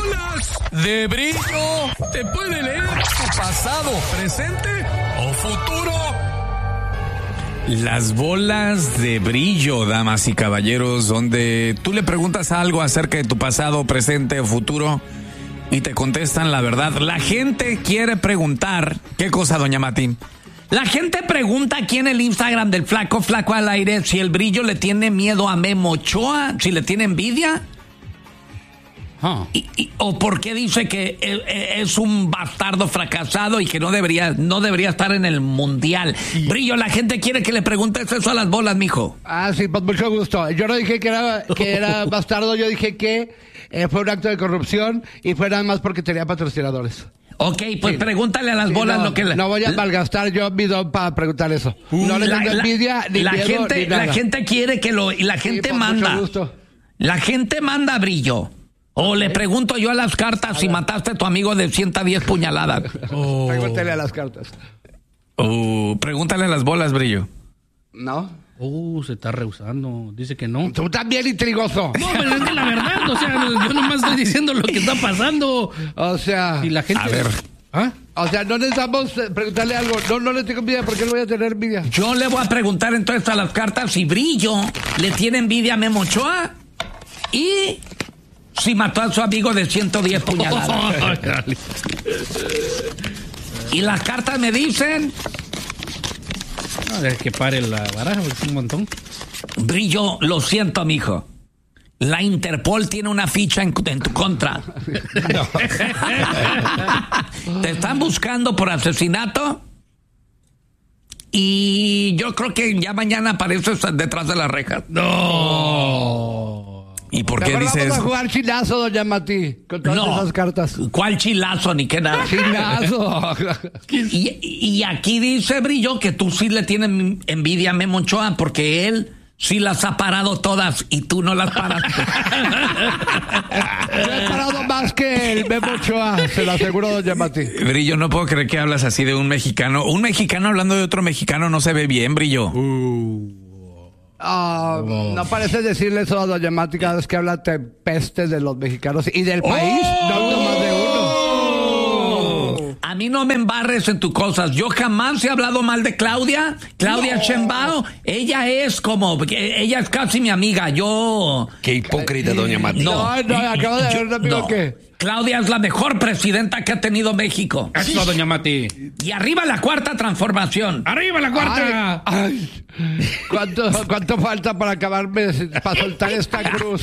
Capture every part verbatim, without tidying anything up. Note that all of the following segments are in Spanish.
bolas de brillo te puede leer tu pasado, presente o futuro. Las bolas de brillo, damas y caballeros, donde tú le preguntas algo acerca de tu pasado, presente o futuro y te contestan la verdad. La gente quiere preguntar, ¿qué cosa, doña Mati? La gente pregunta aquí en el Instagram del Flaco Flaco al Aire si el brillo le tiene miedo a Memo Ochoa, si le tiene envidia. Huh. Y, y, o por qué dice que es un bastardo fracasado y que no debería no debería estar en el mundial. Sí. Brillo, la gente quiere que le preguntes eso a las bolas, mijo. Ah, sí, pues mucho gusto. Yo no dije que era, que era bastardo, yo dije que eh, fue un acto de corrupción y fue nada más porque tenía patrocinadores. Ok, pues sí. Pregúntale a las sí, bolas no, lo que... Le... No voy a malgastar yo mi don para preguntar eso. Uh, no le tengo envidia ni la miedo gente, ni nada. La gente quiere que lo... Y la gente sí, manda. Mucho gusto. La gente manda, Brillo. O le pregunto yo a las cartas a si ver. Mataste a tu amigo de ciento diez puñaladas. Oh. Pregúntale a las cartas. Uh, pregúntale a las bolas, Brillo. No. Uh, se está rehusando. Dice que no. Tú también, intrigoso. No, pero es que la verdad, o sea, yo nomás estoy diciendo lo que está pasando. O sea... Y la gente... A ver... ¿Ah? O sea, no necesitamos preguntarle algo. No, no le tengo envidia. ¿Por qué le voy a tener envidia? Yo le voy a preguntar entonces a las cartas si Brillo le tiene envidia a Memo Ochoa y si mató a su amigo de ciento diez puñaladas. Y las cartas me dicen... A ver, que pare la baraja, es un montón. Brillo, lo siento, mijo. La Interpol tiene una ficha en, en tu contra. No. Te están buscando por asesinato y yo creo que ya mañana apareces detrás de las rejas. No. ¿Y por qué dices eso? Vamos a jugar chilazo, doña Mati, con todas no. esas cartas. ¿Cuál chilazo ni qué nada? Chilazo. y, y aquí dice Brillo que tú sí le tienes envidia a Memo Ochoa porque él sí las ha parado todas y tú no las paraste. Yo he parado más que el Memo Ochoa, se lo aseguro, doña Mati. Brillo, no puedo creer que hablas así de un mexicano. Un mexicano hablando de otro mexicano no se ve bien, Brillo. Uh. Uh, oh. No parece decirle eso a doña Mati cada vez que habla de peste de los mexicanos y del país, oh. no más de uno. Oh. A mí no me embarres en tus cosas. Yo jamás he hablado mal de Claudia. Claudia no. Sheinbaum, ella es como, ella es casi mi amiga. Yo... Qué hipócrita, doña Mati. No, no, no acabo de ver un amigo no. que... Claudia es la mejor presidenta que ha tenido México. Eso, doña Mati. Y arriba la cuarta transformación. ¡Arriba la cuarta! Ay, ay. ¿Cuánto, ¿Cuánto falta para acabarme, para soltar esta cruz?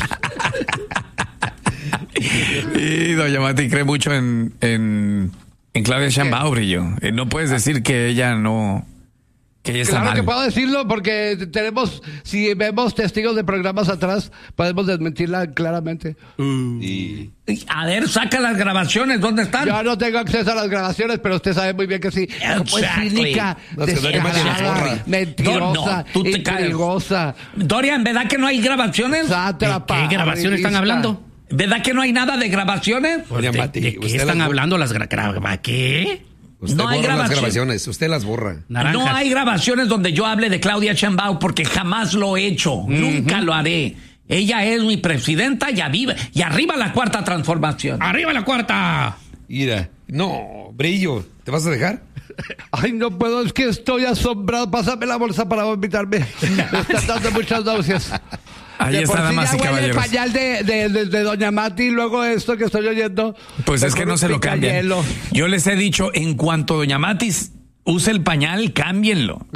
Y doña Mati cree mucho en, en, en Claudia Sheinbaum, Brillo. No puedes decir que ella no... Que ella está claro mal. Que puedo decirlo porque tenemos, si vemos testigos de programas atrás, podemos desmentirla claramente. Uh. Y... A ver, saca las grabaciones, ¿dónde están? Yo no tengo acceso a las grabaciones, pero usted sabe muy bien que sí. Como es cínica, no, descarada, mentirosa, no, no, intrigosa. Dorian, ¿verdad que no hay grabaciones? Sátrapa, ¿de qué grabaciones están hablando? ¿Verdad que no hay nada de grabaciones? ¿De, ¿De, de qué están las... hablando las grabaciones? ¿Qué? Usted no hay borra grabaciones. las grabaciones, usted las borra. Naranjas. No hay grabaciones donde yo hable de Claudia Sheinbaum porque jamás lo he hecho, uh-huh. Nunca lo haré. Ella es mi presidenta y, aviva, y arriba la cuarta transformación. ¡Arriba la cuarta! Mira, no, Brillo, ¿te vas a dejar? Ay, no puedo, es que estoy asombrado. Pásame la bolsa para vomitarme. Me están dando muchas náuseas. Ahí está, damas y caballeros. El pañal de, de, de, de doña Mati y luego esto que estoy oyendo. Pues es que no se lo cambian. Yo les he dicho, en cuanto doña Mati use el pañal, cámbienlo.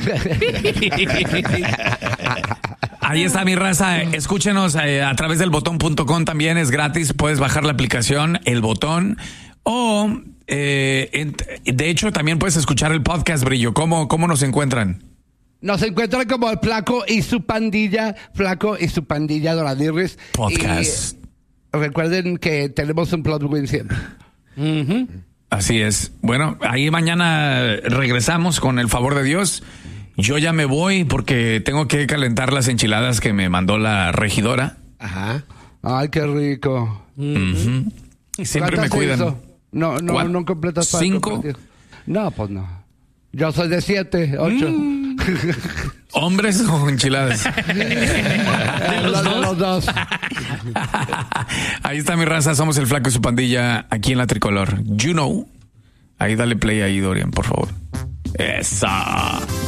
Ahí está mi raza. Escúchenos eh, a través del botón punto com, también es gratis. Puedes bajar la aplicación, El Botón. O, eh, en, de hecho, también puedes escuchar el podcast, Brillo. ¿Cómo, cómo nos encuentran? Nos encuentran como el Flaco y su pandilla, Flaco y su pandilla Doradirris. Podcast. Y recuerden que tenemos un plot win siempre. Uh-huh. Así es. Bueno, ahí mañana regresamos con el favor de Dios. Yo ya me voy porque tengo que calentar las enchiladas que me mandó la regidora. Ajá. Ay, qué rico. Uh-huh. Siempre me cuidan. Eso? No, no, ¿Cuál? no completas para ¿Cinco? Compartir. No, pues no. Yo soy de siete, ocho. Mm. ¿Hombres o enchiladas? ¿De los los, dos? los dos. Ahí está mi raza, somos el Flaco y su pandilla aquí en la Tricolor. You know. Ahí dale play ahí, Dorian, por favor. Esa.